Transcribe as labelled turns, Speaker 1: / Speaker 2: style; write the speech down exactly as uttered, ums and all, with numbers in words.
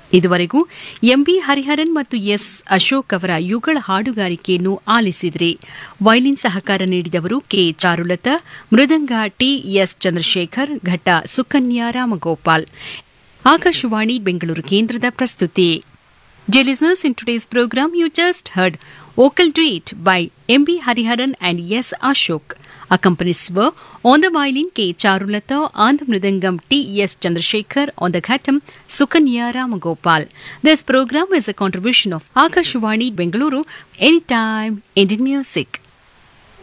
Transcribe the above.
Speaker 1: ಇದುವರೆಗೂ ಎಂಬಿ ಹರಿಹರನ್ ಮತ್ತು ಎಸ್ ಅಶೋಕ್ ಅವರ ಯುಗಳ ಹಾಡುಗಾರಿಕೆಯನ್ನು ಆಲಿಸಿದ್ರಿ. ವೈಲಿನ್ ಸಹಕಾರ ನೀಡಿದವರು ಕೆ ಚಾರುಲತಾ, ಮೃದಂಗ ಟಿ ಎಸ್ ಚಂದ್ರಶೇಖರ್, ಘಟ ಸುಕನ್ಯಾ ರಾಮಗೋಪಾಲ್. ಆಕಾಶವಾಣಿ ಬೆಂಗಳೂರು ಕೇಂದ್ರದ ಪ್ರಸ್ತುತಿ. Dear listeners, in today's program you just heard Vocal Duet by M B Hariharan and S. Ashok. Accompanies were on the violin K. Charulata, on the mridangam T. S. Chandrasekhar, on the ghatam Sukanya Ramagopal. This program is a contribution of Akashvani Bengaluru, Anytime Indian Music.